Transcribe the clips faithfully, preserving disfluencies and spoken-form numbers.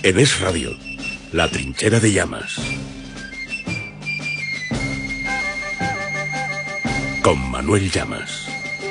En Es Radio, La Trinchera de Llamas. Con Manuel Llamas.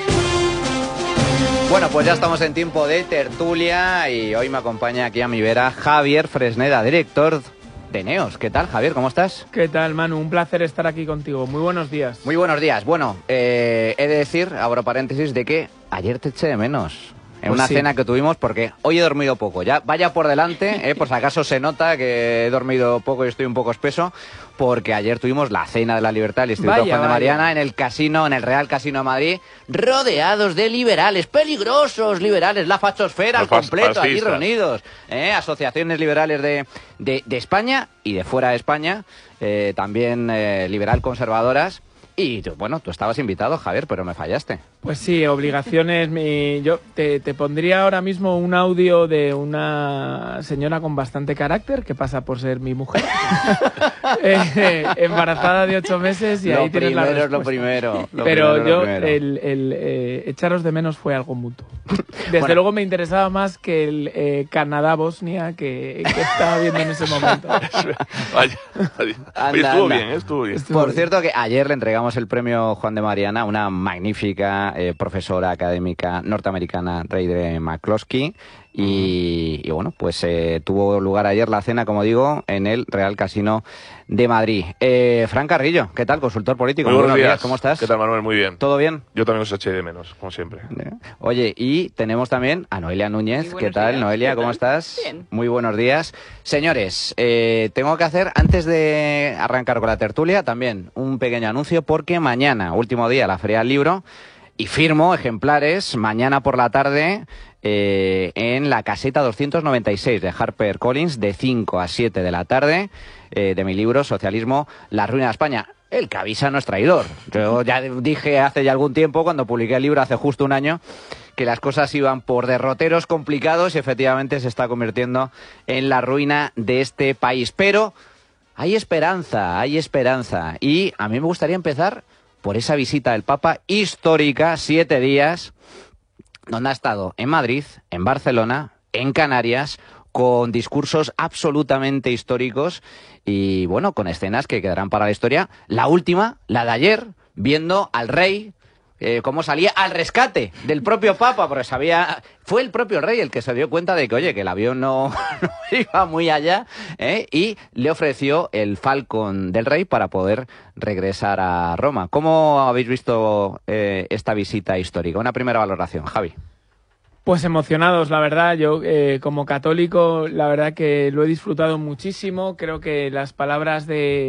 Bueno, pues ya estamos en tiempo de tertulia y hoy me acompaña aquí a mi vera Javier Fresneda, director de Neos. ¿Qué tal, Javier? ¿Cómo estás? ¿Qué tal, Manu? Un placer estar aquí contigo. Muy buenos días. Muy buenos días. Bueno, eh, he de decir, abro paréntesis, de que ayer te eché de menos. En Pues una sí. cena que tuvimos, porque hoy he dormido poco. Ya vaya por delante, eh, por si acaso se nota que he dormido poco y estoy un poco espeso, porque ayer tuvimos la cena de la libertad del Instituto Vaya, Juan de vaya. Mariana en el casino, en el Real Casino de Madrid, rodeados de liberales, peligrosos liberales, la fachosfera al Los fas- completo, allí fascistas. reunidos, eh, asociaciones liberales de, de, de España y de fuera de España, eh, también eh, liberal conservadoras. Y tú, bueno, tú estabas invitado, Javier, pero me fallaste. Pues sí, obligaciones. Mi... Yo te, te pondría ahora mismo un audio de una señora con bastante carácter, que pasa por ser mi mujer, eh, embarazada de ocho meses y Lo ahí tienes la primero es lo respuesta. primero. Lo Pero primero es lo yo, primero. el, el eh, echaros de menos fue algo mutuo. Desde Bueno. luego me interesaba más que el eh, Canadá-Bosnia que, que estaba viendo en ese momento. Vaya, vaya. Anda, Oye, estuvo anda. bien, ¿eh? estuvo bien. Estuvo Por bien. cierto, que ayer le entregamos el premio Juan de Mariana, una magnífica eh, profesora académica norteamericana, Reide McCloskey, y, y bueno, pues eh, tuvo lugar ayer la cena, como digo, en el Real Casino de Madrid. Eh, Fran Carrillo, ¿qué tal? Consultor político. Muy buenos días. ¿Cómo estás? ¿Qué tal, Manuel? Muy bien. ¿Todo bien? Yo también os eché de menos, como siempre. Oye, y tenemos también a Noelia Núñez. Muy ¿Qué buenos tal, días. Noelia? ¿Qué ¿Cómo tal? estás? Bien. Muy buenos días. Señores, eh, tengo que hacer, antes de arrancar con la tertulia, también un pequeño anuncio, porque mañana, último día, la Feria del Libro, y firmo ejemplares mañana por la tarde eh, en la caseta doscientos noventa y seis de HarperCollins, de cinco a siete de la tarde, eh, de mi libro Socialismo, la ruina de España. El que avisa no es traidor. Yo ya dije hace ya algún tiempo, cuando publiqué el libro hace justo un año, que las cosas iban por derroteros complicados y efectivamente se está convirtiendo en la ruina de este país. Pero hay esperanza, hay esperanza. Y a mí me gustaría empezar por esa visita del Papa histórica, siete días, donde ha estado en Madrid, en Barcelona, en Canarias, con discursos absolutamente históricos y, bueno, con escenas que quedarán para la historia. La última, la de ayer, viendo al rey, eh, cómo salía al rescate del propio Papa, porque sabía... Fue el propio rey el que se dio cuenta de que, oye, que el avión no, no iba muy allá, ¿eh? Y le ofreció el Falcon del rey para poder regresar a Roma. ¿Cómo habéis visto eh, esta visita histórica? Una primera valoración, Javi. Pues emocionados, la verdad. Yo, eh, como católico, la verdad que lo he disfrutado muchísimo. Creo que las palabras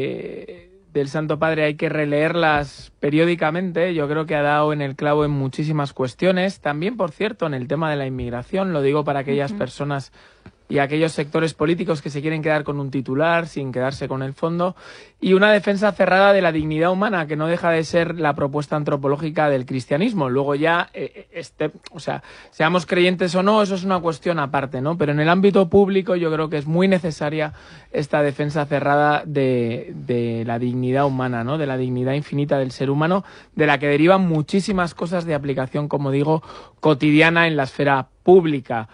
de, del Santo Padre hay que releerlas periódicamente. Yo creo que ha dado en el clavo en muchísimas cuestiones. También, por cierto, en el tema de la inmigración, lo digo para aquellas uh-huh. personas y aquellos sectores políticos que se quieren quedar con un titular sin quedarse con el fondo, y una defensa cerrada de la dignidad humana, que no deja de ser la propuesta antropológica del cristianismo. Luego ya, eh, este, o sea, seamos creyentes o no, eso es una cuestión aparte, ¿no? Pero en el ámbito público yo creo que es muy necesaria esta defensa cerrada de, de la dignidad humana, ¿no? De la dignidad infinita del ser humano, de la que derivan muchísimas cosas de aplicación, como digo, cotidiana en la esfera pública.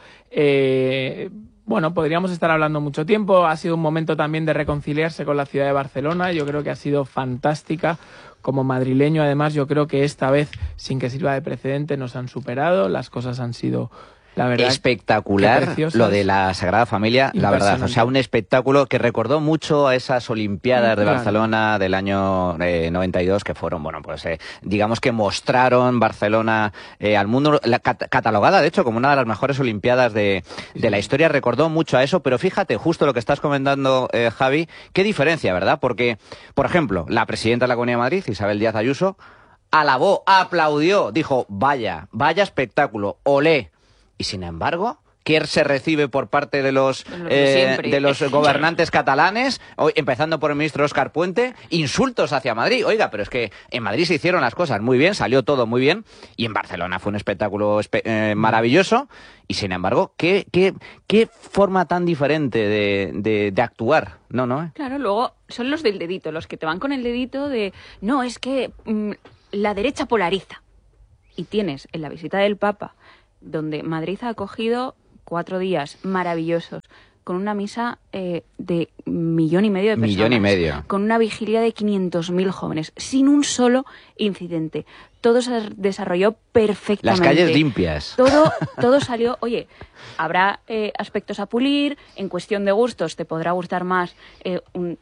Eh, Bueno, podríamos estar hablando mucho tiempo. Ha sido un momento también de reconciliarse con la ciudad de Barcelona. Yo creo que ha sido fantástica. Como madrileño, además, yo creo que esta vez, sin que sirva de precedente, nos han superado. Las cosas han sido, la verdad, espectacular lo de la Sagrada Familia, la verdad. O sea, un espectáculo que recordó mucho a esas Olimpiadas de Claro. Barcelona del año eh, noventa y dos, que fueron, bueno, pues eh, digamos que mostraron Barcelona eh, al mundo, la, cat catalogada de hecho como una de las mejores Olimpiadas de, de la historia. Recordó mucho a eso, pero fíjate, justo lo que estás comentando, eh, Javi, qué diferencia, ¿verdad? Porque, por ejemplo, la presidenta de la Comunidad de Madrid, Isabel Díaz Ayuso, alabó, aplaudió, dijo, vaya, vaya espectáculo, olé. Y sin embargo, ¿qué se recibe por parte de los, Los de eh, siempre. de los gobernantes catalanes? Hoy, empezando por el ministro Óscar Puente, insultos hacia Madrid. Oiga, pero es que en Madrid se hicieron las cosas muy bien, salió todo muy bien, y en Barcelona fue un espectáculo espe eh, maravilloso, y sin embargo, ¿qué, qué, qué forma tan diferente de, de, de actuar? No, no, ¿eh? Claro, luego son los del dedito, los que te van con el dedito de, no, es que mmm, la derecha polariza. Y tienes en la visita del Papa, donde Madrid ha acogido cuatro días maravillosos, con una misa eh, de millón y medio de personas. Millón y medio. Con una vigilia de quinientos mil jóvenes, sin un solo incidente. Todo se desarrolló perfectamente. Las calles limpias. Todo, todo salió... Oye, habrá eh, aspectos a pulir, en cuestión de gustos te podrá gustar más eh, un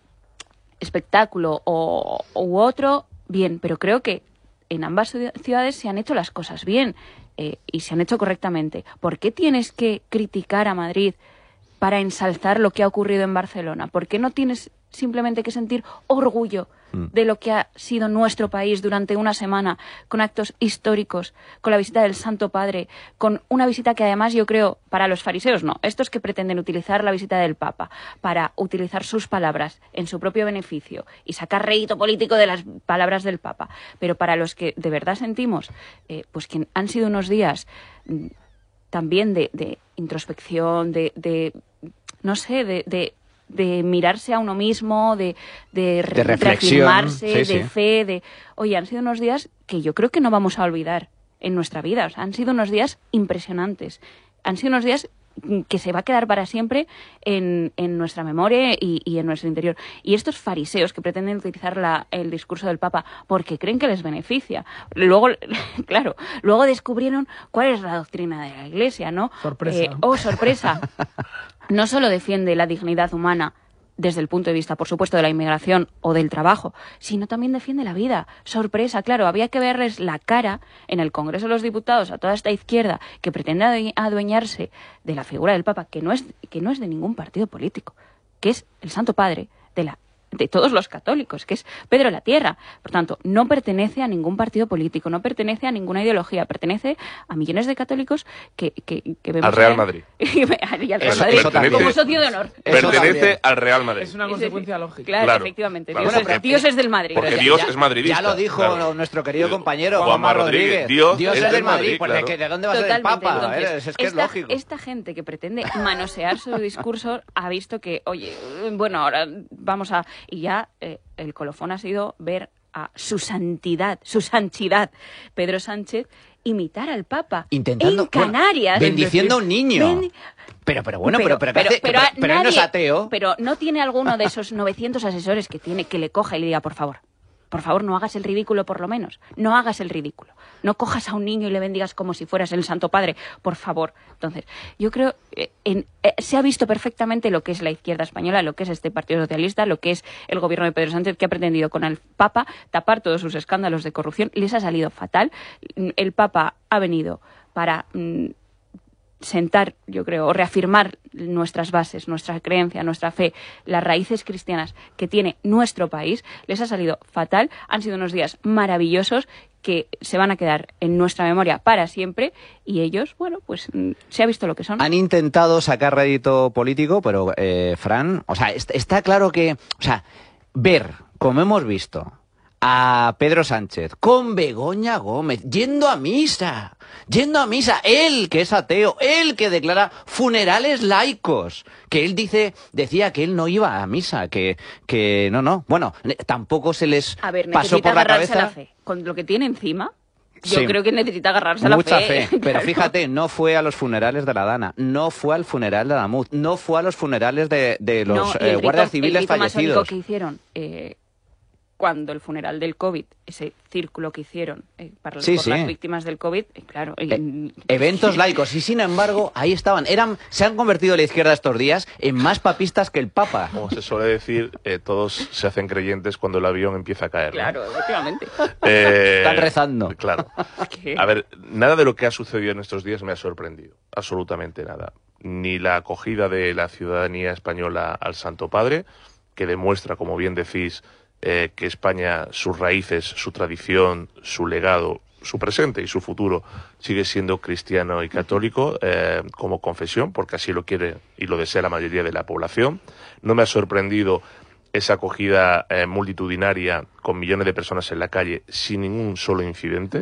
espectáculo o, u otro, bien, pero creo que en ambas ciudades se han hecho las cosas bien eh, y se han hecho correctamente. ¿Por qué tienes que criticar a Madrid para ensalzar lo que ha ocurrido en Barcelona? ¿Por qué no tienes simplemente que sentir orgullo de lo que ha sido nuestro país durante una semana, con actos históricos, con la visita del Santo Padre, con una visita que además yo creo, para los fariseos no, estos que pretenden utilizar la visita del Papa para utilizar sus palabras en su propio beneficio y sacar rédito político de las palabras del Papa, pero para los que de verdad sentimos eh, pues que han sido unos días mm, también de, de introspección, de, de no sé, de, de de mirarse a uno mismo, de, de, de reflexión, reafirmarse, sí, de sí. fe, de... Oye, han sido unos días que yo creo que no vamos a olvidar en nuestra vida. O sea, han sido unos días impresionantes. Han sido unos días que se va a quedar para siempre en, en nuestra memoria y, y en nuestro interior. Y estos fariseos que pretenden utilizar la, el discurso del Papa porque creen que les beneficia. Luego, claro, luego descubrieron cuál es la doctrina de la Iglesia, ¿no? Sorpresa. Eh, oh, sorpresa. No solo defiende la dignidad humana desde el punto de vista, por supuesto, de la inmigración o del trabajo, sino también defiende la vida. Sorpresa, claro, había que verles la cara en el Congreso de los Diputados a toda esta izquierda que pretende adueñarse de la figura del Papa, que no es, que no es de ningún partido político, que es el Santo Padre de la de todos los católicos, que es Pedro de la Tierra. Por tanto, no pertenece a ningún partido político, no pertenece a ninguna ideología, pertenece a millones de católicos que, que, que vemos... Al Real en- Madrid. y al Real Eso- Madrid, eso también. como socio de honor. Eso Pertenece también. al Real Madrid. Es una consecuencia lógica. Claro, Claro, efectivamente. claro. Dios, Bueno, es, pero- Dios es del Madrid. Porque Pero Dios ya- es madridista. Ya lo dijo claro. nuestro querido compañero Juanma Juanma Rodríguez. Rodríguez. Dios Dios es es del del Madrid. Madrid, Pues claro. ¿de, qué- ¿de dónde va a ser el Totalmente. Papa? Entonces, Eh, Es, es que esta, es lógico. esta gente que pretende manosear su discurso ha visto que, oye, bueno, ahora vamos a... Y ya eh, el colofón ha sido ver a su santidad, su santidad, Pedro Sánchez, imitar al Papa Intentando, en Canarias. bueno, bendiciendo a un niño. Ben- Pero, pero bueno, pero, pero, pero, pero, a pero él no es nadie- ateo. Pero no tiene alguno de esos novecientos asesores que tiene que le coja y le diga, por favor, por favor, no hagas el ridículo por lo menos. No hagas el ridículo. No cojas a un niño y le bendigas como si fueras el Santo Padre, por favor. Entonces, yo creo que en, eh, se ha visto perfectamente lo que es la izquierda española, lo que es este Partido Socialista, lo que es el gobierno de Pedro Sánchez, que ha pretendido con el Papa tapar todos sus escándalos de corrupción. Les ha salido fatal. El Papa ha venido para... mm, sentar, yo creo, o reafirmar nuestras bases, nuestra creencia, nuestra fe, las raíces cristianas que tiene nuestro país. Les ha salido fatal. Han sido unos días maravillosos que se van a quedar en nuestra memoria para siempre y ellos, bueno, pues mm, se ha visto lo que son. Han intentado sacar rédito político, pero, eh, Fran, o sea, est- está claro que, o sea, ver, como hemos visto, a Pedro Sánchez con Begoña Gómez yendo a misa, yendo a misa, él que es ateo, él que declara funerales laicos, que él dice, decía que él no iba a misa, que, que no, no, bueno, ne- tampoco se les A ver, pasó necesita por la agarrarse cabeza. a la fe. Con lo que tiene encima, yo Sí. creo que necesita agarrarse a la Mucha fe. fe, pero Claro. fíjate, no fue a los funerales de la Dana, no fue al funeral de Adamuz, no fue a los funerales de, de los No, y eh, el rito- guardias civiles el rito masónico fallecidos. que hicieron eh, cuando el funeral del COVID, ese círculo que hicieron eh, para Sí, por sí. las víctimas del COVID, eh, claro. y- Eh, eventos laicos, y sin embargo, ahí estaban. Eran, se han convertido la izquierda estos días en más papistas que el Papa. Como se suele decir, eh, todos se hacen creyentes cuando el avión empieza a caer. ¿no? Claro, efectivamente. Eh, Están rezando. Claro. ¿Qué? A ver, nada de lo que ha sucedido en estos días me ha sorprendido. Absolutamente nada. Ni la acogida de la ciudadanía española al Santo Padre, que demuestra, como bien decís, eh, que España, sus raíces, su tradición, su legado, su presente y su futuro sigue siendo cristiano y católico eh, como confesión, porque así lo quiere y lo desea la mayoría de la población. No me ha sorprendido esa acogida eh, multitudinaria con millones de personas en la calle sin ningún solo incidente.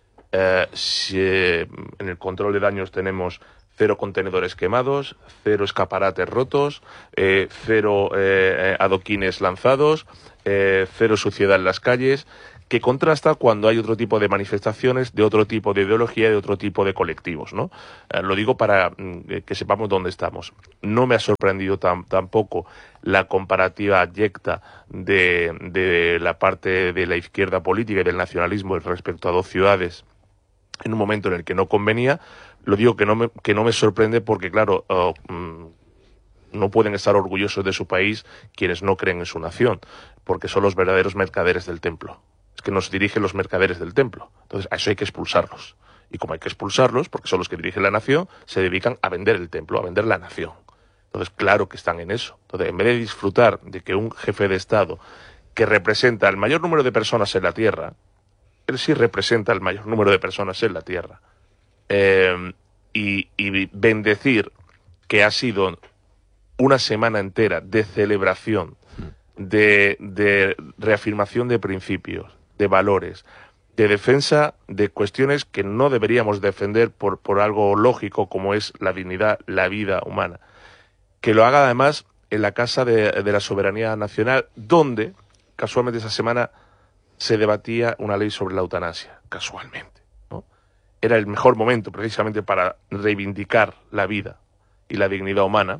Eh, si, eh, en el control de daños tenemos cero contenedores quemados, cero escaparates rotos, eh, cero eh, adoquines lanzados, eh, cero suciedad en las calles. que contrasta cuando hay otro tipo de manifestaciones, de otro tipo de ideología, de otro tipo de colectivos, ¿no? Eh, lo digo para mm, que sepamos dónde estamos. No me ha sorprendido tam, tampoco la comparativa abyecta de, de la parte de la izquierda política y del nacionalismo respecto a dos ciudades en un momento en el que no convenía. Lo digo que no me, que no me sorprende porque, claro, uh, mm, no pueden estar orgullosos de su país quienes no creen en su nación, porque son los verdaderos mercaderes del templo. Es que nos dirigen los mercaderes del templo. Entonces, a eso hay que expulsarlos. Y como hay que expulsarlos, porque son los que dirigen la nación, se dedican a vender el templo, a vender la nación. Entonces, claro que están en eso. Entonces, en vez de disfrutar de que un jefe de Estado que representa el mayor número de personas en la tierra, él sí representa el mayor número de personas en la tierra, eh, y, y bendecir que ha sido una semana entera de celebración, de, de reafirmación de principios, de valores, de defensa de cuestiones que no deberíamos defender por, por algo lógico como es la dignidad, la vida humana. Que lo haga además en la Casa de, de la Soberanía Nacional, donde casualmente esa semana se debatía una ley sobre la eutanasia, casualmente, ¿no? Era el mejor momento precisamente para reivindicar la vida y la dignidad humana.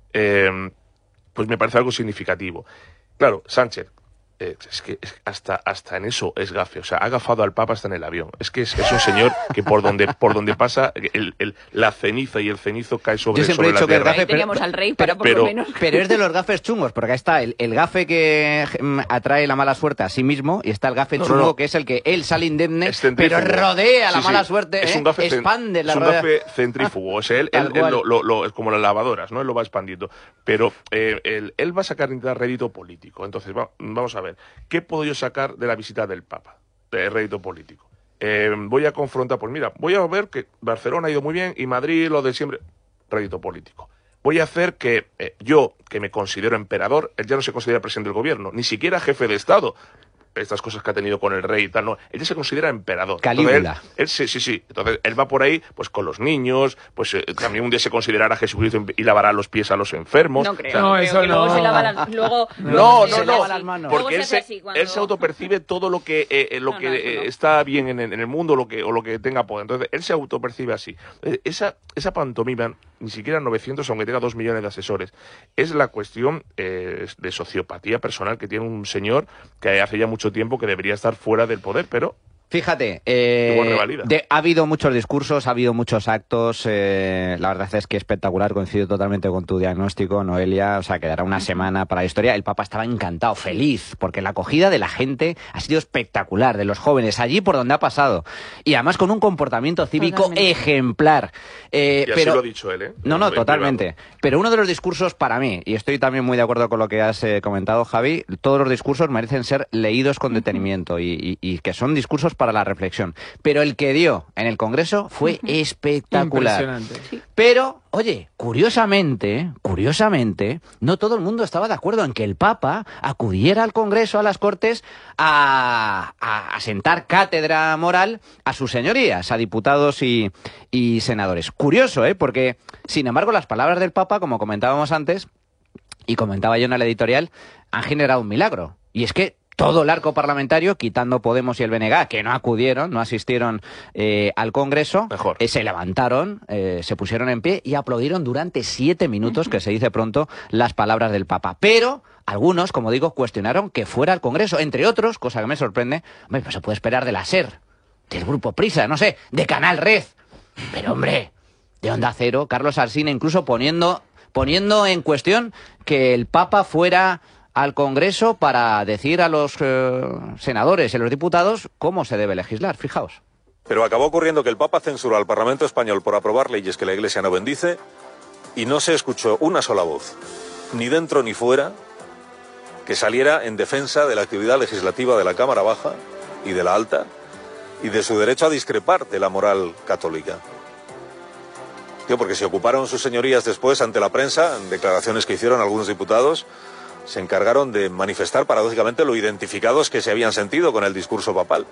Eh, pues me parece algo significativo. Claro, Sánchez, eh, es que es, hasta, hasta en eso es gafe, o sea, ha gafado al Papa hasta en el avión. Es que es, es un señor que por donde por donde pasa el, el, la ceniza y el cenizo cae sobre, Yo siempre sobre he dicho la que el tierra. gafe, Ahí teníamos pero, al rey para pero, por pero- lo menos. pero es de los gafes chungos, porque ahí está el, el gafe que mm, atrae la mala suerte a sí mismo y está el gafe No, no, chungo no. que es el que él sale indemne, Es centrífugo. pero rodea la Sí, mala sí. suerte, es ¿eh? un gafe, cen- expande la es un rueda. gafe centrífugo, o sea, él, Tal él- él cual. lo, lo- lo- es como las lavadoras, ¿no? Él lo va expandiendo, pero eh, él, él va a sacar rédito político. Entonces, va- vamos a ver, ¿qué puedo yo sacar de la visita del Papa, de rédito político? Eh, voy a confrontar, pues mira, voy a ver que Barcelona ha ido muy bien y Madrid lo de siempre, rédito político. Voy a hacer que eh, yo, que me considero emperador, él ya no se considera presidente del gobierno, ni siquiera jefe de Estado. Estas cosas que ha tenido con el rey y tal, no. Él ya se considera emperador. Calígula. Entonces, él, él sí, sí, sí. Entonces, él va por ahí, pues con los niños, pues eh, también un día se considerará Jesucristo y lavará los pies a los enfermos. No creo, O sea, No, creo eso que luego no. se lava las... Luego, no, se no, lava no, las manos. Luego porque él se se, hace así cuando- él se autopercibe todo lo que eh, eh, lo No, que no, eso eh, no. está bien en, en el mundo, lo que o lo que tenga poder. Entonces, él se autopercibe así. Eh, Esa, esa pantomima, ni siquiera novecientos, aunque tenga dos millones de asesores, es la cuestión eh, de sociopatía personal que tiene un señor que hace ya mucho tiempo que debería estar fuera del poder, pero Fíjate, eh, Igual revalida. de- ha habido muchos discursos, ha habido muchos actos. Eh, la verdad es que espectacular, coincido totalmente con tu diagnóstico, Noelia. O sea, quedará una semana para la historia. El Papa estaba encantado, feliz, porque la acogida de la gente ha sido espectacular, de los jóvenes, allí por donde ha pasado. Y además con un comportamiento cívico Totalmente. ejemplar. Eh, y así pero... lo ha dicho él, ¿eh? No, no, En totalmente. privado. Pero uno de los discursos para mí, y estoy también muy de acuerdo con lo que has eh, comentado, Javi, todos los discursos merecen ser leídos con detenimiento y, y- y que son discursos para la reflexión. Pero el que dio en el Congreso fue espectacular. Impresionante. Pero, oye, curiosamente, curiosamente, no todo el mundo estaba de acuerdo en que el Papa acudiera al Congreso, a las Cortes, a, a, a sentar cátedra moral a sus señorías, a diputados y, y senadores. Curioso, ¿eh? Porque, sin embargo, las palabras del Papa, como comentábamos antes, y comentaba yo en el editorial, han generado un milagro. Y es que todo el arco parlamentario, quitando Podemos y el B N G, que no acudieron, no asistieron eh, al Congreso, Mejor. eh, se levantaron, eh, se pusieron en pie y aplaudieron durante siete minutos, que se dice pronto, las palabras del Papa. Pero algunos, como digo, cuestionaron que fuera al Congreso. Entre otros, cosa que me sorprende, hombre, pues se puede esperar de la SER, del Grupo Prisa, no sé, de Canal Red. Pero, hombre, de Onda Cero, Carlos Alsina, incluso poniendo, poniendo en cuestión que el Papa fuera al Congreso para decir a los eh, senadores y a los diputados cómo se debe legislar. Fijaos. Pero acabó ocurriendo que el Papa censuró al Parlamento español por aprobar leyes que la Iglesia no bendice y no se escuchó una sola voz, ni dentro ni fuera, que saliera en defensa de la actividad legislativa de la Cámara Baja y de la Alta y de su derecho a discrepar de la moral católica. Tío, porque se ocuparon sus señorías después ante la prensa, en declaraciones que hicieron algunos diputados, se encargaron de manifestar paradójicamente lo identificados que se habían sentido con el discurso papal.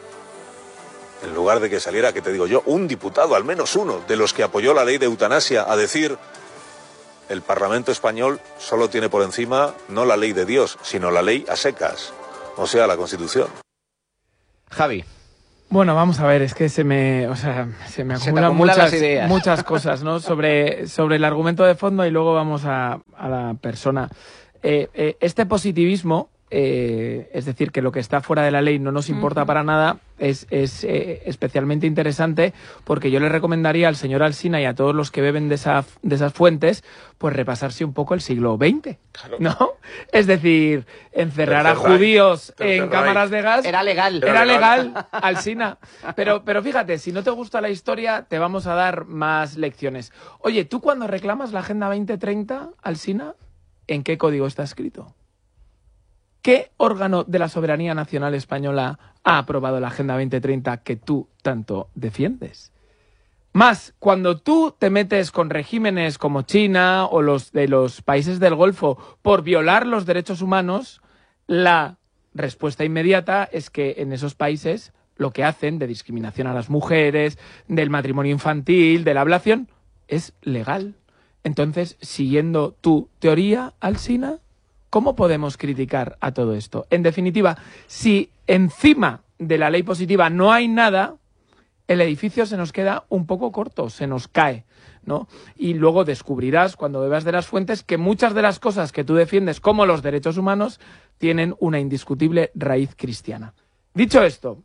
En lugar de que saliera, que te digo yo, un diputado, al menos uno, de los que apoyó la ley de eutanasia, a decir: el Parlamento español solo tiene por encima no la ley de Dios, sino la ley a secas, o sea, la Constitución. Javi. Bueno, vamos a ver, es que se me, o sea, se me Se te acumulan, acumulan muchas, las ideas. muchas cosas, ¿no? Sobre, sobre el argumento de fondo y luego vamos a, a la persona. Eh, eh, este positivismo, eh, es decir, que lo que está fuera de la ley no nos importa uh-huh. para nada, es, es eh, especialmente interesante porque yo le recomendaría al señor Alsina y a todos los que beben de, esa, de esas fuentes, pues repasarse un poco el siglo veinte, claro. ¿no? Es decir, encerrar Tercer a judíos Tercer en Reich. cámaras de gas... Era legal. Era, era legal, legal Alsina. Pero, pero fíjate, si no te gusta la historia, te vamos a dar más lecciones. Oye, ¿tú cuando reclamas la Agenda veinte treinta, Alsina, en qué código está escrito? ¿Qué órgano de la soberanía nacional española ha aprobado la Agenda veinte treinta que tú tanto defiendes? Más, cuando tú te metes con regímenes como China o los de los países del Golfo por violar los derechos humanos, la respuesta inmediata es que en esos países lo que hacen de discriminación a las mujeres, del matrimonio infantil, de la ablación, es legal. Entonces, siguiendo tu teoría, Alsina, ¿cómo podemos criticar a todo esto? En definitiva, si encima de la ley positiva no hay nada, el edificio se nos queda un poco corto, se nos cae, ¿no? Y luego descubrirás, cuando bebas de las fuentes, que muchas de las cosas que tú defiendes, como los derechos humanos, tienen una indiscutible raíz cristiana. Dicho esto,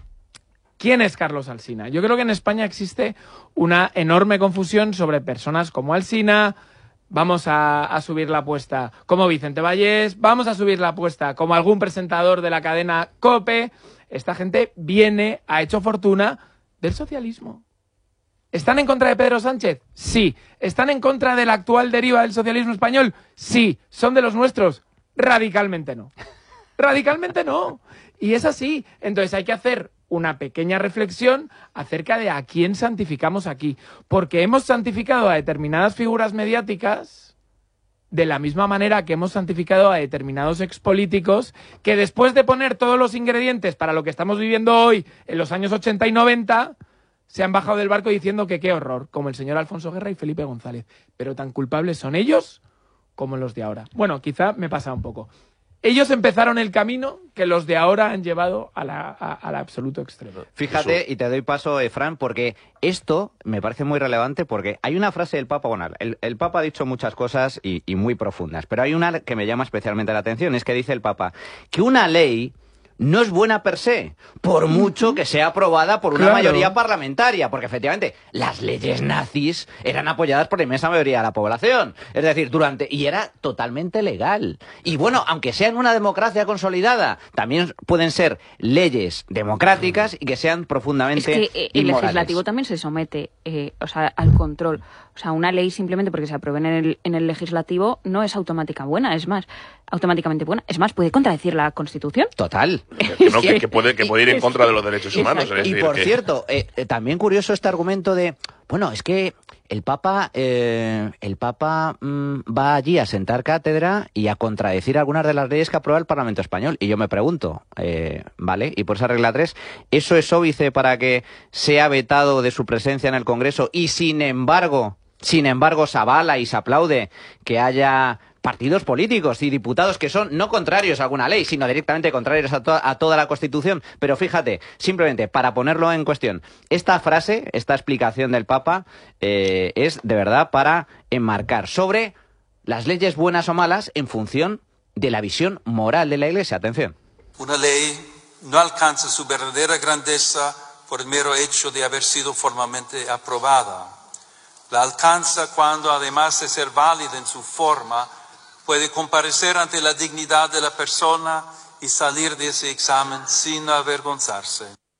¿quién es Carlos Alsina? Yo creo que en España existe una enorme confusión sobre personas como Alsina. Vamos a, a subir la apuesta como Vicente Vallés, vamos a subir la apuesta como algún presentador de la cadena COPE. Esta gente viene, ha hecho fortuna del socialismo. ¿Están en contra de Pedro Sánchez? Sí. ¿Están en contra de la actual deriva del socialismo español? Sí. ¿Son de los nuestros? Radicalmente no. Radicalmente no. Y es así. Entonces hay que hacer una pequeña reflexión acerca de a quién santificamos aquí. Porque hemos santificado a determinadas figuras mediáticas de la misma manera que hemos santificado a determinados expolíticos que después de poner todos los ingredientes para lo que estamos viviendo hoy en los años ochenta y noventa se han bajado del barco diciendo que qué horror, como el señor Alfonso Guerra y Felipe González. Pero tan culpables son ellos como los de ahora. Bueno, quizá me pasa un poco. Ellos empezaron el camino que los de ahora han llevado a la, a, al absoluto extremo. Fíjate, Eso. y te doy paso, eh, Fran, porque esto me parece muy relevante porque hay una frase del Papa, bueno, el, el Papa ha dicho muchas cosas y, y muy profundas, pero hay una que me llama especialmente la atención, es que dice el Papa que una ley no es buena per se, por mucho que sea aprobada por una Claro. mayoría parlamentaria, porque efectivamente las leyes nazis eran apoyadas por la inmensa mayoría de la población, es decir, durante y era totalmente legal. Y bueno, aunque sea en una democracia consolidada, también pueden ser leyes democráticas y que sean profundamente Es que eh, el inmorales. legislativo también se somete eh, o sea, al control. O sea, una ley simplemente porque se apruebe en el, en el legislativo no es automática buena, es más, automáticamente buena. Es más, puede contradecir la Constitución. Total. Que, no, que, que puede, que puede ir en contra de los derechos humanos. Es Y decir, por que- cierto, eh, eh, también curioso este argumento de, bueno, es que el Papa, eh, el Papa mm, va allí a sentar cátedra y a contradecir algunas de las leyes que aprueba el Parlamento español. Y yo me pregunto, eh, ¿vale? Y por esa regla tres, ¿eso es óbice para que sea vetado de su presencia en el Congreso y sin embargo, sin embargo, se avala y se aplaude que haya partidos políticos y diputados que son no contrarios a alguna ley, sino directamente contrarios a, to a toda la Constitución? Pero fíjate, simplemente para ponerlo en cuestión, esta frase, esta explicación del Papa eh, es de verdad para enmarcar sobre las leyes buenas o malas en función de la visión moral de la Iglesia. Atención. Una ley no alcanza su verdadera grandeza por el mero hecho de haber sido formalmente aprobada. La alcanza cuando, además de ser válida en su forma, puede comparecer ante la dignidad de la persona y salir de ese examen sin avergonzarse.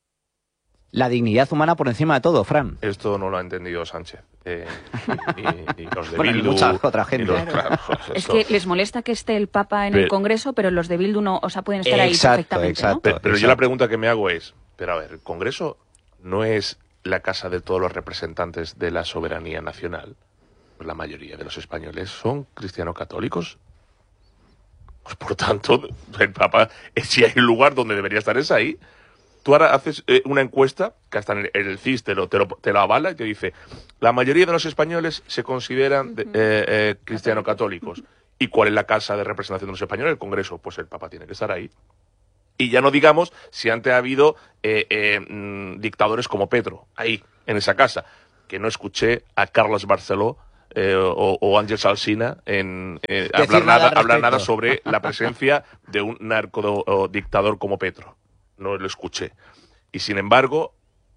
La dignidad humana por encima de todo, Fran. Esto no lo ha entendido Sánchez. Eh, y, y- y los de Bueno, y Bildu, mucha otra gente. y los- Claro. claro, Es esto- que les molesta que esté el Papa en el Pero- Congreso, pero los de Bildu no, o sea, pueden estar ahí Exacto, perfectamente, exacto. Pero, pero yo Exacto. la pregunta que me hago es, pero a ver, el Congreso no es la casa de todos los representantes de la soberanía nacional. Pues la mayoría de los españoles son cristiano-católicos. Pues por tanto, el Papa, eh, si hay un lugar donde debería estar es ahí. Tú ahora haces eh, una encuesta, que hasta en el, en el C I S te lo, te, lo, te lo avala, y te dice, la mayoría de los españoles se consideran de- eh, eh, cristiano-católicos. ¿Y cuál es la casa de representación de los españoles? El Congreso. Pues el Papa tiene que estar ahí. Y ya no digamos si antes ha habido eh, eh, mm, dictadores como Petro, ahí, en esa casa, que no escuché a Carles Barceló eh, o, o Ángel Alsina en, eh, hablar, nada, nada hablar nada sobre la presencia de un narcodictador como Petro. No lo escuché. Y sin embargo,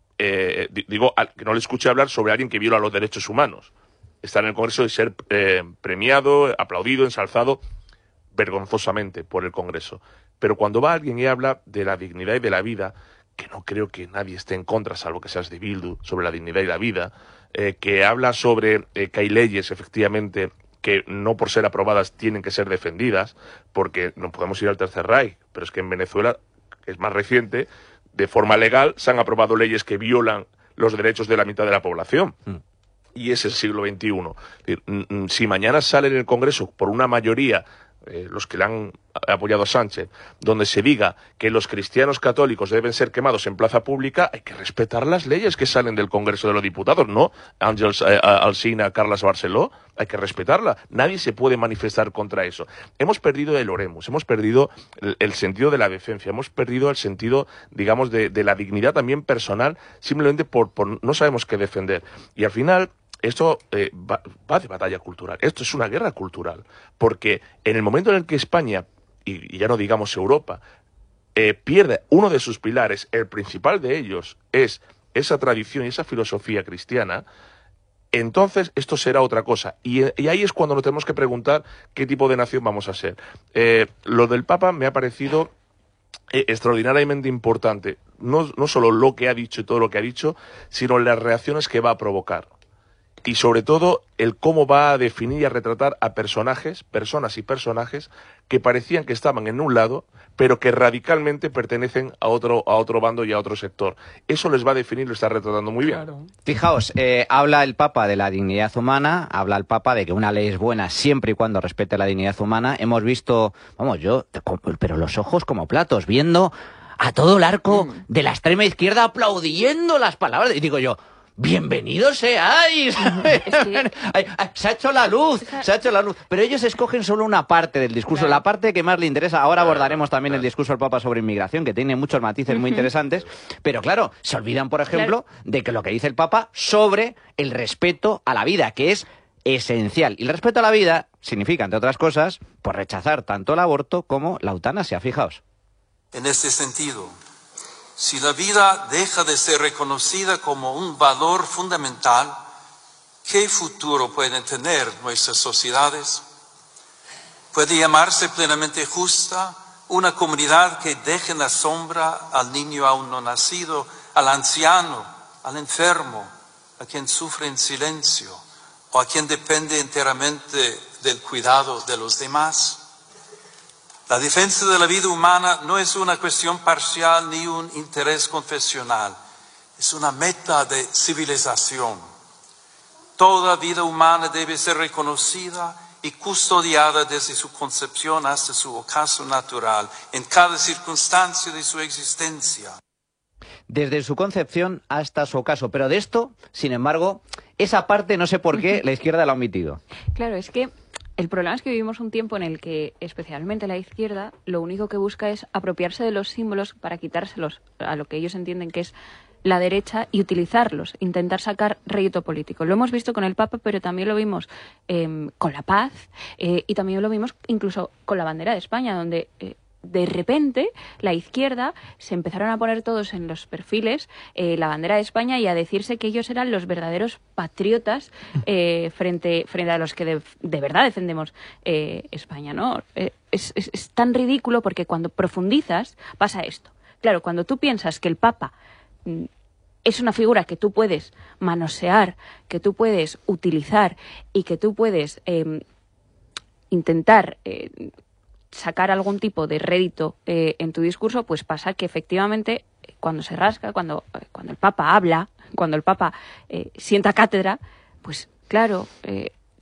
eh, digo, que no le escuché hablar sobre alguien que viola los derechos humanos. Estar en el Congreso y ser eh, premiado, aplaudido, ensalzado vergonzosamente por el Congreso. Pero cuando va alguien y habla de la dignidad y de la vida, que no creo que nadie esté en contra, salvo que seas de Bildu, sobre la dignidad y la vida, eh, que habla sobre eh, que hay leyes, efectivamente, que no por ser aprobadas tienen que ser defendidas, porque no podemos ir al Tercer Reich, pero es que en Venezuela, que es más reciente, de forma legal se han aprobado leyes que violan los derechos de la mitad de la población. Mm. Y es el siglo veintiuno. Es decir, si mañana sale en el Congreso por una mayoría, eh, los que le han apoyado a Sánchez, donde se diga que los cristianos católicos deben ser quemados en plaza pública, hay que respetar las leyes que salen del Congreso de los Diputados, ¿no? Ángel eh, Alsina, Carles Barceló, hay que respetarla. Nadie se puede manifestar contra eso. Hemos perdido el oremus, hemos perdido el, el sentido de la decencia, hemos perdido el sentido, digamos, de, de la dignidad también personal, simplemente por, por no sabemos qué defender. Y al final, esto eh, va, va de batalla cultural. Esto es una guerra cultural. Porque en el momento en el que España, y, y ya no digamos Europa, eh, pierde uno de sus pilares, el principal de ellos es esa tradición y esa filosofía cristiana, entonces esto será otra cosa. Y, y ahí es cuando nos tenemos que preguntar qué tipo de nación vamos a ser. Eh, lo del Papa me ha parecido eh, extraordinariamente importante. No, no solo lo que ha dicho y todo lo que ha dicho, sino las reacciones que va a provocar. Y sobre todo el cómo va a definir y a retratar a personajes, personas y personajes que parecían que estaban en un lado, pero que radicalmente pertenecen a otro, a otro bando y a otro sector. Eso les va a definir y lo está retratando muy bien. Claro. Fijaos, eh, habla el Papa de la dignidad humana, habla el Papa de que una ley es buena siempre y cuando respete la dignidad humana. Hemos visto, vamos, yo, pero los ojos como platos, viendo a todo el arco mm. de la extrema izquierda aplaudiendo las palabras. Y digo yo, ¡bienvenidos seáis! Es que... se ha hecho la luz, se ha hecho la luz. Pero ellos escogen solo una parte del discurso, claro, la parte que más le interesa. Ahora abordaremos también el discurso del Papa sobre inmigración, que tiene muchos matices uh-huh. muy interesantes. Pero claro, se olvidan, por ejemplo, claro, de que lo que dice el Papa sobre el respeto a la vida, que es esencial. Y el respeto a la vida significa, entre otras cosas, pues rechazar tanto el aborto como la eutanasia. Fijaos. En este sentido, si la vida deja de ser reconocida como un valor fundamental, ¿qué futuro pueden tener nuestras sociedades? ¿Puede llamarse plenamente justa una comunidad que deje en la sombra al niño aún no nacido, al anciano, al enfermo, a quien sufre en silencio o a quien depende enteramente del cuidado de los demás? La defensa de la vida humana no es una cuestión parcial ni un interés confesional, es una meta de civilización. Toda vida humana debe ser reconocida y custodiada desde su concepción hasta su ocaso natural, en cada circunstancia de su existencia. Desde su concepción hasta su ocaso, pero de esto, sin embargo, esa parte no sé por qué la izquierda la ha omitido. Claro, es que el problema es que vivimos un tiempo en el que, especialmente la izquierda, lo único que busca es apropiarse de los símbolos para quitárselos a lo que ellos entienden que es la derecha y utilizarlos, intentar sacar rédito político. Lo hemos visto con el Papa, pero también lo vimos eh, con la paz eh, y también lo vimos incluso con la bandera de España, donde Eh, de repente la izquierda se empezaron a poner todos en los perfiles eh, la bandera de España y a decirse que ellos eran los verdaderos patriotas eh, frente, frente a los que de, de verdad defendemos eh, España, ¿no? Eh, es, es, es tan ridículo porque cuando profundizas pasa esto. Claro, cuando tú piensas que el Papa mm, es una figura que tú puedes manosear, que tú puedes utilizar y que tú puedes eh, intentar Eh, sacar algún tipo de rédito eh, en tu discurso, pues pasa que efectivamente cuando se rasca, cuando, cuando el Papa habla, cuando el Papa eh, sienta cátedra, pues claro, eh,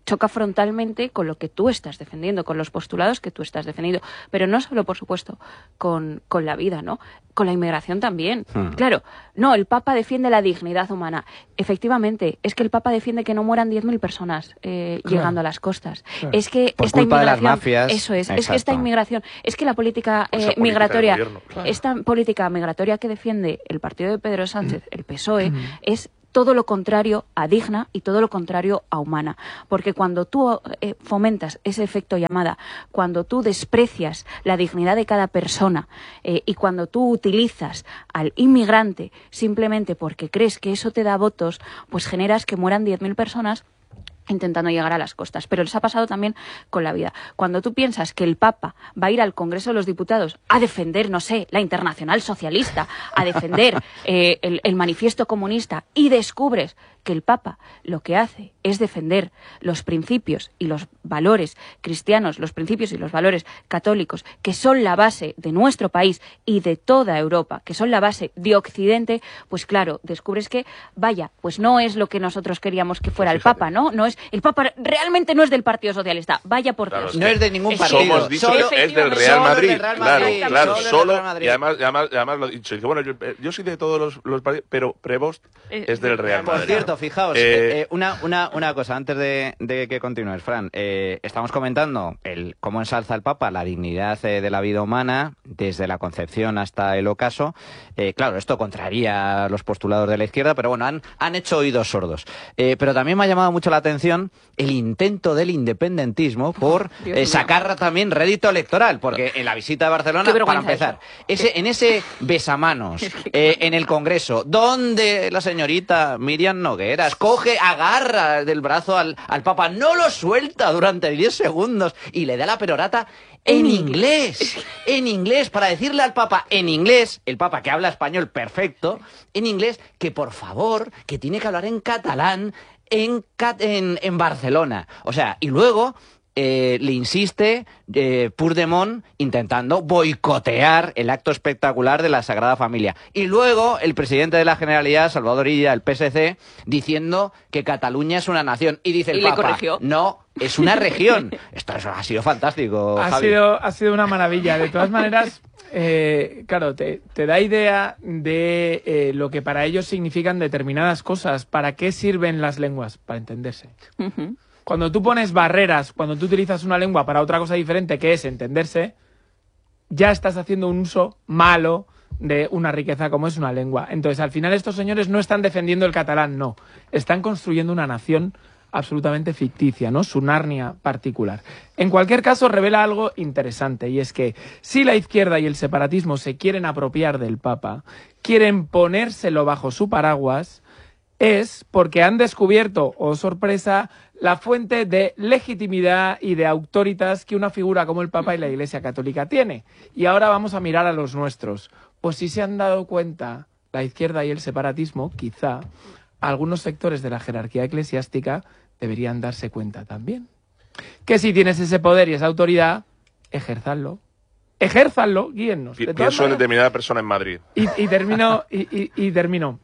choca frontalmente con lo que tú estás defendiendo, con los postulados que tú estás defendiendo. Pero no solo, por supuesto, con, con la vida, ¿no? Con la inmigración también. Hmm. Claro, no, el Papa defiende la dignidad humana. Efectivamente, es que el Papa defiende que no mueran diez mil personas eh, claro. llegando a las costas. Claro. Es que por esta culpa inmigración... de las mafias. Eso es, Exacto. es que esta inmigración... Es que la política, eh, política migratoria... Gobierno, claro. Esta política migratoria que defiende el partido de Pedro Sánchez, el P S O E, es todo lo contrario a digna y todo lo contrario a humana. Porque cuando tú eh, fomentas ese efecto llamada, cuando tú desprecias la dignidad de cada persona eh, y cuando tú utilizas al inmigrante simplemente porque crees que eso te da votos, pues generas que mueran diez mil personas intentando llegar a las costas. Pero les ha pasado también con la vida. Cuando tú piensas que el Papa va a ir al Congreso de los Diputados a defender, no sé, la Internacional Socialista, a defender eh, el, el manifiesto comunista, y descubres que el Papa lo que hace es defender los principios y los valores cristianos, los principios y los valores católicos, que son la base de nuestro país y de toda Europa, que son la base de Occidente, pues claro, descubres que, vaya, pues no es lo que nosotros queríamos que fuera el Papa, ¿no? No es, el Papa realmente no es del Partido Socialista, vaya por Dios. Claro, no es de ningún partido. Somos dicho, solo, es del Real Madrid, del Real Madrid, claro, claro, solo, solo, Real Madrid. y además, además, además lo he dicho, bueno, yo, yo soy de todos los, los partidos, pero Prevost eh, es del Real Madrid. Por cierto, fijaos, eh, eh, una, una, una cosa, antes de, de que continúes, Fran, eh, estamos comentando el cómo ensalza el Papa la dignidad eh, de la vida humana, desde la concepción hasta el ocaso. Eh, claro, esto contraría a los postulados de la izquierda, pero bueno, han, han hecho oídos sordos. Eh, pero también me ha llamado mucho la atención el intento del independentismo por eh, sacar también rédito electoral, porque en la visita a Barcelona, para empezar, ese, en ese besamanos, eh, en el Congreso, donde la señorita Miriam Nogueras coge, agarra del brazo al, al Papa, no lo suelta durante diez segundos y le da la perorata en inglés, en inglés, para decirle al Papa en inglés, el Papa que habla español perfecto, en inglés, que por favor, que tiene que hablar en catalán en, en, en Barcelona. O sea, y luego eh, le insiste eh, Puigdemont intentando boicotear el acto espectacular de la Sagrada Familia. Y luego el presidente de la Generalidad, Salvador Illa, el P S C, diciendo que Cataluña es una nación. Y dice el ¿Y Papa, le corrigió? no, es una región. Esto ha sido fantástico, ha Javi. sido Ha sido una maravilla. De todas maneras, eh, claro, te, te da idea de eh, lo que para ellos significan determinadas cosas. ¿Para qué sirven las lenguas? Para entenderse. Uh-huh. Cuando tú pones barreras, cuando tú utilizas una lengua para otra cosa diferente, que es entenderse, ya estás haciendo un uso malo de una riqueza como es una lengua. Entonces, al final, estos señores no están defendiendo el catalán, no. Están construyendo una nación absolutamente ficticia, ¿no? Su Narnia particular. En cualquier caso, revela algo interesante, y es que si la izquierda y el separatismo se quieren apropiar del Papa, quieren ponérselo bajo su paraguas, es porque han descubierto, oh sorpresa, la fuente de legitimidad y de autoritas que una figura como el Papa y la Iglesia Católica tiene. Y ahora vamos a mirar a los nuestros. Pues si se han dado cuenta la izquierda y el separatismo, quizá algunos sectores de la jerarquía eclesiástica deberían darse cuenta también. Que si tienes ese poder y esa autoridad, ejérzanlo. Ejérzanlo, guíennos. De Pienso en determinada persona en Madrid. Y, y termino... Y, y, y termino.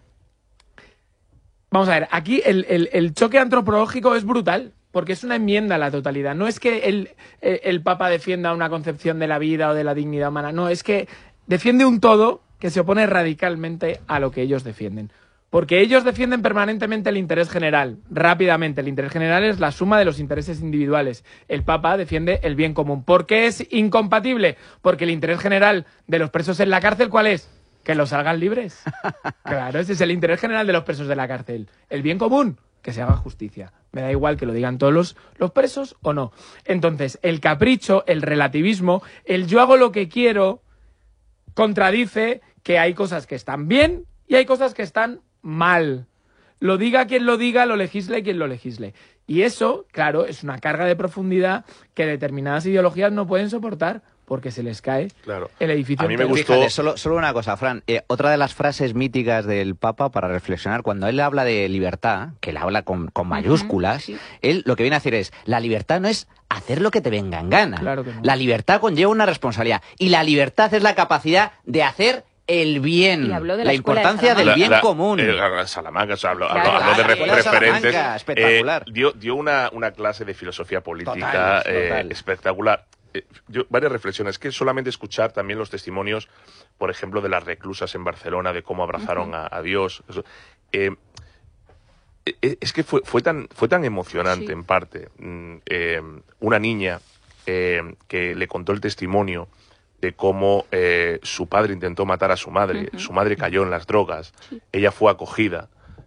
Vamos a ver, aquí el, el, el choque antropológico es brutal, porque es una enmienda a la totalidad. No es que el, el, el Papa defienda una concepción de la vida o de la dignidad humana, no, es que defiende un todo que se opone radicalmente a lo que ellos defienden. Porque ellos defienden permanentemente el interés general, rápidamente. El interés general es la suma de los intereses individuales. El Papa defiende el bien común. ¿Por qué es incompatible? Porque el interés general de los presos en la cárcel, ¿cuál es? Que los salgan libres. Claro, ese es el interés general de los presos de la cárcel. El bien común, que se haga justicia. Me da igual que lo digan todos los, los presos o no. Entonces, el capricho, el relativismo, el yo hago lo que quiero, contradice que hay cosas que están bien y hay cosas que están mal. Lo diga quien lo diga, lo legisle quien lo legisle. Y eso, claro, es una carga de profundidad que determinadas ideologías no pueden soportar, porque se les cae claro. el edificio. A mí me gustó... Fíjate, solo, solo una cosa, Fran. Eh, otra de las frases míticas del Papa para reflexionar, cuando él habla de libertad, que la habla con, con mayúsculas, uh-huh, sí. Él lo que viene a decir es, la libertad no es hacer lo que te venga en gana. Claro que no. La libertad conlleva una responsabilidad. Y la libertad es la capacidad de hacer el bien, Y habló de la, la escuela de importancia del La- bien la- común. eh, la Salamanca, o sea, habló, Claro, habló- habló de la re- escuela de referentes. Salamanca, espectacular. Eh, dio dio una, una clase de filosofía política Total, eh, total. espectacular. Eh, yo- varias reflexiones. Que solamente escuchar también los testimonios, por ejemplo, de las reclusas en Barcelona, de cómo abrazaron a, a Dios. Eso. Eh, eh, es que fue, fue, tan, fue tan emocionante, Sí. en parte. Mm, eh, una niña eh, que le contó el testimonio de cómo eh, su padre intentó matar a su madre, Ujú. su madre cayó en las drogas, ella fue acogida,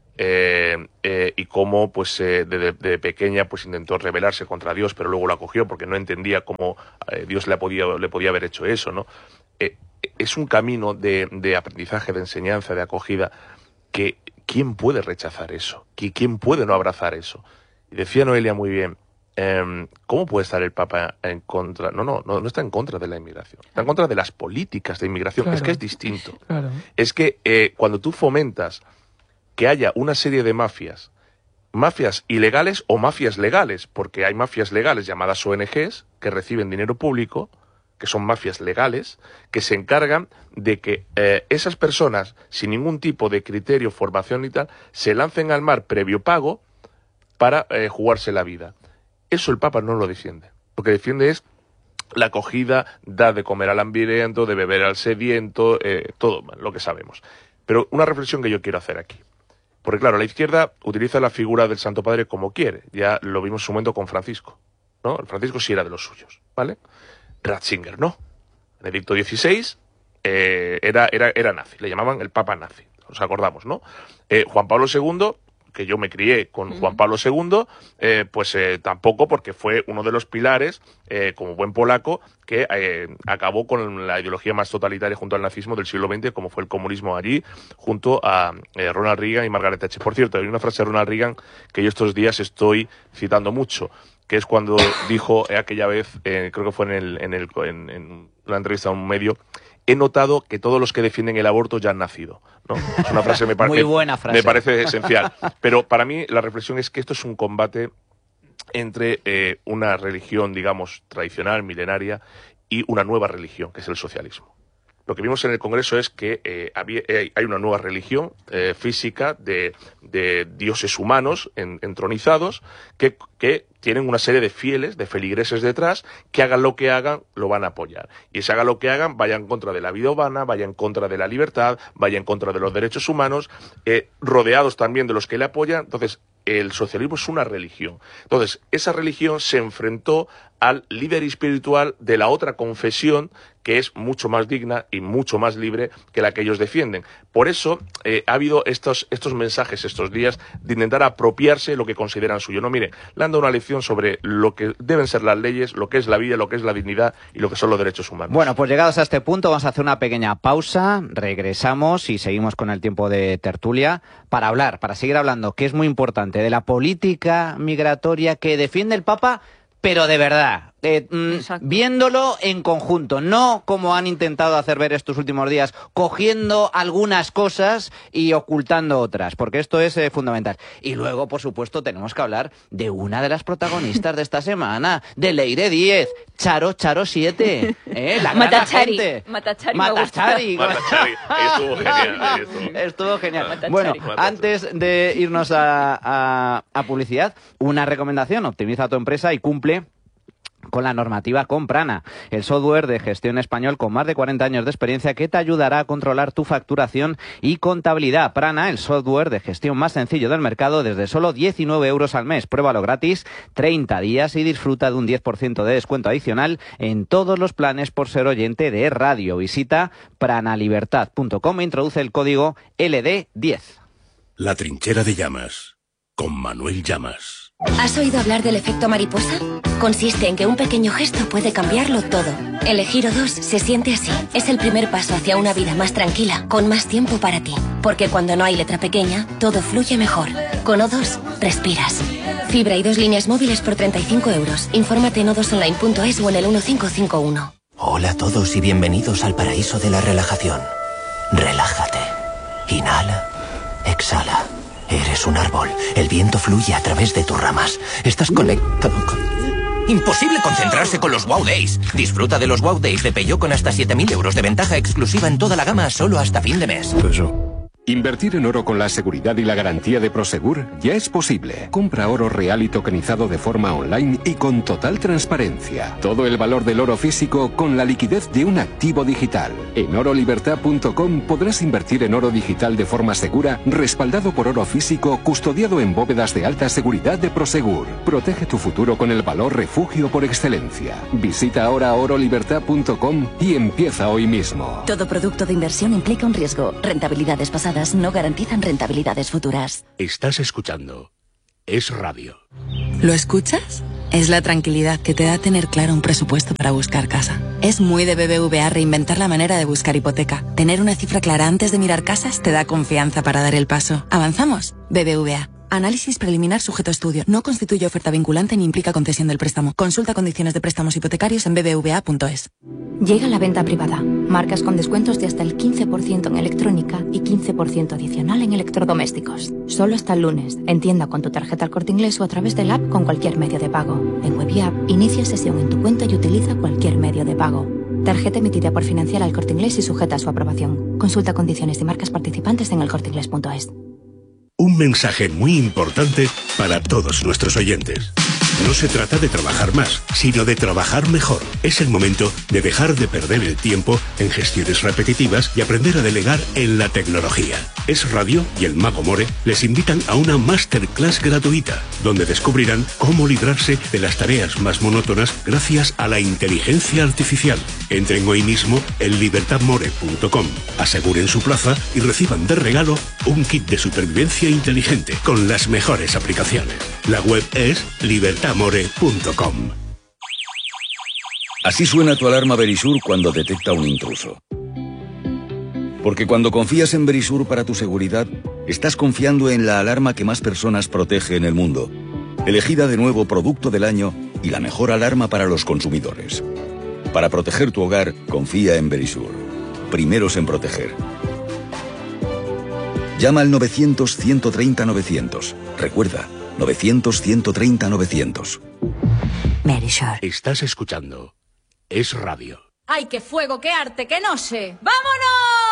eh, eh, y cómo pues eh, de, de pequeña pues intentó rebelarse contra Dios, pero luego lo acogió porque no entendía cómo eh, Dios le podía, le podía haber hecho eso, ¿no? Eh, es un camino de, de aprendizaje, de enseñanza, de acogida, que ¿quién puede rechazar eso? ¿Qui- ¿Quién puede no abrazar eso? Y decía Noelia muy bien, eh, ¿cómo puede estar el Papa en contra? No, no, no, no está en contra de la inmigración, está en contra de las políticas de inmigración, Claro. es que es distinto. Claro. Es que eh, cuando tú fomentas que haya una serie de mafias, mafias ilegales o mafias legales, porque hay mafias legales llamadas O N Ges que reciben dinero público, que son mafias legales, que se encargan de que eh, esas personas, sin ningún tipo de criterio, formación y tal, se lancen al mar previo pago para eh, jugarse la vida. Eso el Papa no lo defiende. Lo que defiende es la acogida, dar de comer al hambriento, de beber al sediento, eh, todo lo que sabemos. Pero una reflexión que yo quiero hacer aquí. Porque claro, la izquierda utiliza la figura del Santo Padre como quiere. Ya lo vimos en su momento con Francisco, ¿no? El Francisco sí era de los suyos, ¿vale? Ratzinger no. Benedicto dieciséis eh, era, era, era nazi, le llamaban el Papa nazi, os acordamos, ¿no? Eh, Juan Pablo segundo, que yo me crié con Juan Pablo segundo, eh, pues eh, tampoco, porque fue uno de los pilares, eh, como buen polaco, que eh, acabó con la ideología más totalitaria junto al nazismo del siglo veinte, como fue el comunismo allí, junto a eh, Ronald Reagan y Margaret Thatcher. Por cierto, hay una frase de Ronald Reagan que yo estos días estoy citando mucho, que es cuando dijo eh, aquella vez, eh, creo que fue en, el, en, el, en, en una entrevista a un medio, he notado que todos los que defienden el aborto ya han nacido, ¿no? Es una frase, me parece, Muy buena frase. me parece esencial. Pero para mí la reflexión es que esto es un combate entre eh, una religión, digamos, tradicional, milenaria, y una nueva religión, que es el socialismo. Lo que vimos en el Congreso es que eh, había, eh, hay una nueva religión eh, física de, de dioses humanos en, entronizados que, que tienen una serie de fieles, de feligreses detrás, que hagan lo que hagan, lo van a apoyar. Y si hagan lo que hagan, vaya en contra de la vida humana, vaya en contra de la libertad, vaya en contra de los derechos humanos, eh, rodeados también de los que le apoyan. Entonces, el socialismo es una religión. Entonces, esa religión se enfrentó al líder espiritual de la otra confesión, que es mucho más digna y mucho más libre que la que ellos defienden. Por eso eh, ha habido estos, estos mensajes estos días de intentar apropiarse lo que consideran suyo. No, mire, le han dado una lección sobre lo que deben ser las leyes, lo que es la vida, lo que es la dignidad y lo que son los derechos humanos. Bueno, pues llegados a este punto vamos a hacer una pequeña pausa, regresamos y seguimos con el tiempo de tertulia para hablar, para seguir hablando, que es muy importante, de la política migratoria que defiende el Papa, pero de verdad, eh, mm, viéndolo en conjunto, no como han intentado hacer ver estos últimos días, cogiendo algunas cosas y ocultando otras, porque esto es eh, fundamental. Y luego, por supuesto, tenemos que hablar de una de las protagonistas de esta semana, de Leire Díez, Charo Charo siete, ¿eh? La gran Matachari. agente. Matachari me Matachari. Matachari, ahí estuvo genial, ahí estuvo. Estuvo genial. Matachari. Bueno, Matachari. antes de irnos a, a, a publicidad, una recomendación: optimiza tu empresa y cumple con la normativa con Prana, el software de gestión español con más de cuarenta años de experiencia que te ayudará a controlar tu facturación y contabilidad. Prana, el software de gestión más sencillo del mercado desde solo diecinueve euros al mes. Pruébalo gratis treinta días y disfruta de un diez por ciento de descuento adicional en todos los planes por ser oyente de radio. Visita pranalibertad punto com e introduce el código L D diez. La trinchera de llamas, con Manuel Llamas. ¿Has oído hablar del efecto mariposa? Consiste en que un pequeño gesto puede cambiarlo todo. El Giro dos se siente así. Es el primer paso hacia una vida más tranquila, con más tiempo para ti. Porque cuando no hay letra pequeña, todo fluye mejor. Con O dos, respiras. Fibra y dos líneas móviles por treinta y cinco euros. Infórmate en o dos online punto es o en el uno cinco cinco uno. Hola a todos y bienvenidos al paraíso de la relajación. Relájate. Inhala. Exhala. Eres un árbol. El viento fluye a través de tus ramas. Estás conectado con... Imposible concentrarse con los Wow Days. Disfruta de los Wow Days de Peugeot con hasta siete mil euros de ventaja exclusiva en toda la gama solo hasta fin de mes. Invertir en oro con la seguridad y la garantía de Prosegur ya es posible. Compra oro real y tokenizado de forma online y con total transparencia. Todo el valor del oro físico con la liquidez de un activo digital. En oro libertad punto com podrás invertir en oro digital de forma segura, respaldado por oro físico, custodiado en bóvedas de alta seguridad de Prosegur. Protege tu futuro con el valor refugio por excelencia. Visita ahora oro libertad punto com y empieza hoy mismo. Todo producto de inversión implica un riesgo. Rentabilidades pasadas no garantizan rentabilidades futuras. Estás escuchando Es Radio. ¿Lo escuchas? Es la tranquilidad que te da tener claro un presupuesto para buscar casa. Es muy de B B V A reinventar la manera de buscar hipoteca. Tener una cifra clara antes de mirar casas te da confianza para dar el paso. ¿Avanzamos? B B V A. Análisis preliminar sujeto a estudio. No constituye oferta vinculante ni implica concesión del préstamo. Consulta condiciones de préstamos hipotecarios en b b v a punto es. Llega la venta privada. Marcas con descuentos de hasta el quince por ciento en electrónica y quince por ciento adicional en electrodomésticos. Solo hasta el lunes. En tienda con tu tarjeta El Corte Inglés o a través del app con cualquier medio de pago. En web y app, inicia sesión en tu cuenta y utiliza cualquier medio de pago. Tarjeta emitida por Financiera El Corte Inglés y sujeta a su aprobación. Consulta condiciones y marcas participantes en el corte inglés punto es. Un mensaje muy importante para todos nuestros oyentes. No se trata de trabajar más, sino de trabajar mejor. Es el momento de dejar de perder el tiempo en gestiones repetitivas y aprender a delegar en la tecnología. Es Radio y el Mago More les invitan a una masterclass gratuita, donde descubrirán cómo librarse de las tareas más monótonas gracias a la inteligencia artificial. Entren hoy mismo en libertad more punto com, aseguren su plaza y reciban de regalo un kit de supervivencia inteligente con las mejores aplicaciones. La web es libertad more punto com. Así suena tu alarma Verisur cuando detecta un intruso. Porque cuando confías en Verisur para tu seguridad, estás confiando en la alarma que más personas protege en el mundo. Elegida de nuevo Producto del Año y la mejor alarma para los consumidores. Para proteger tu hogar, confía en Verisur. Primeros en proteger. Llama al novecientos, ciento treinta, novecientos. Recuerda, novecientos, ciento treinta, novecientos. Verisur. Estás escuchando Es Radio. ¡Ay, qué fuego, qué arte, qué noche! ¡Vámonos!